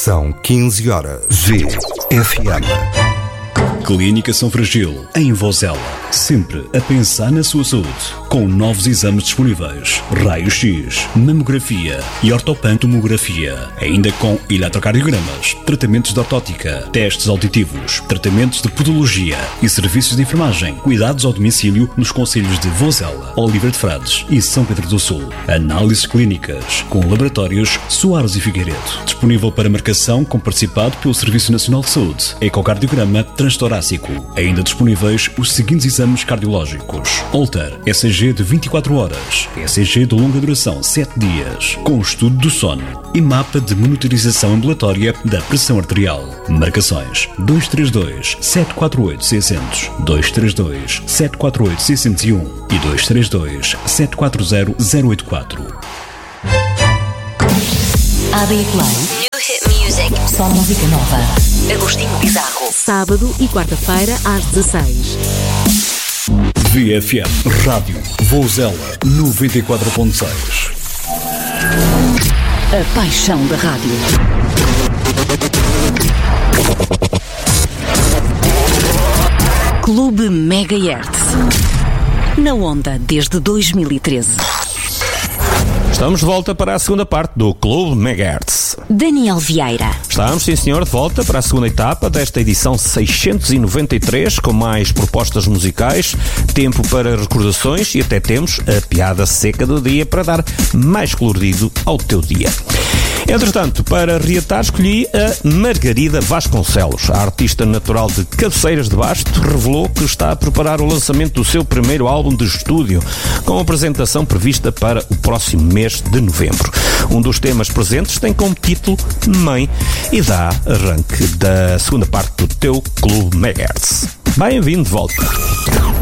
São 15 horas. VFM. Clínica São Fragil, em Vozela. Sempre a pensar na sua saúde. Com novos exames disponíveis. Raio-X, mamografia e ortopantomografia. Ainda com eletrocardiogramas, tratamentos de ortótica, testes auditivos, tratamentos de podologia e serviços de enfermagem. Cuidados ao domicílio nos concelhos de Vozela, Oliveira de Frades e São Pedro do Sul. Análises clínicas com laboratórios Soares e Figueiredo. Disponível para marcação com participado pelo Serviço Nacional de Saúde. Ecocardiograma transtorácico. Ainda disponíveis os seguintes exames cardiológicos: Holter, ECG de 24 horas, ECG de longa duração 7 dias, com estudo do sono e mapa de monitorização ambulatória da pressão arterial. Marcações 232 748 600, 232 748 601 e 232 740 084. AB Play. New hit music. Só música nova. Agostinho Pizarro. Sábado e quarta-feira às 16. VFM Rádio Vozela 94.6. A paixão da rádio. Clube Megahertz. Na onda desde 2013. Estamos de volta para a segunda parte do Clube Megahertz. Daniel Vieira. Estamos, sim senhor, de volta para a segunda etapa desta edição 693, com mais propostas musicais, tempo para recordações e até temos a piada seca do dia para dar mais colorido ao teu dia. Entretanto, para reatar, escolhi a Margarida Vasconcelos. A artista natural de Cabeceiras de Basto revelou que está a preparar o lançamento do seu primeiro álbum de estúdio, com a apresentação prevista para o próximo mês de novembro. Um dos temas presentes tem como título Mãe e dá arranque da segunda parte do teu Clube Megahertz. Bem-vindo de volta.